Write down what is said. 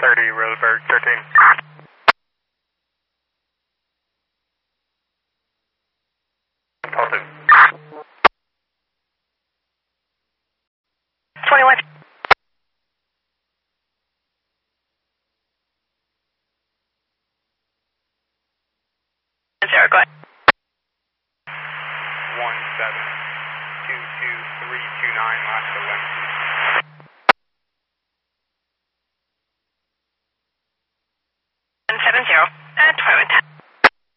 30, Roseburg 13. Call 2. 21. Zero, go ahead. 1722329, last 11.